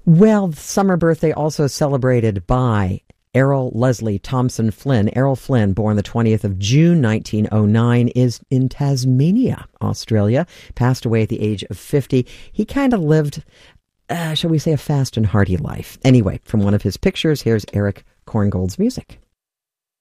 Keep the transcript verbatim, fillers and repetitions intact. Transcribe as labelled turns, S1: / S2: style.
S1: Well, the summer birthday also celebrated by Errol Leslie Thompson Flynn. Errol Flynn, born the twentieth of June, nineteen oh nine, is in Tasmania, Australia. Passed away at the age of fifty. He kind of lived, uh, shall we say, a fast and hearty life. Anyway, from one of his pictures, here's Eric Korngold's music.